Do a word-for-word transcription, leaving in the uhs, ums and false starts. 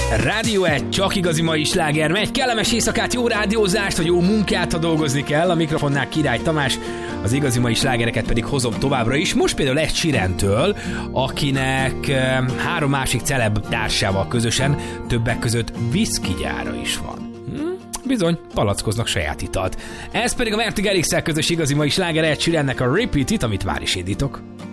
Rádió egy, csak igazi mai sláger megy. Kellemes éjszakát, jó rádiózást, vagy jó munkát, ha dolgozni kell. A mikrofonnál Király Tamás, az igazi mai slágereket pedig hozom továbbra is. Most például Ed Sheerantől, akinek három másik celeb társával közösen többek között whisky gyára is van. Hm? Bizony, palackoznak saját italt. Ez pedig a Vertigo er iksszel közös igazi mai sláger Ed Sheerannek a Repeat It, amit már is indítok.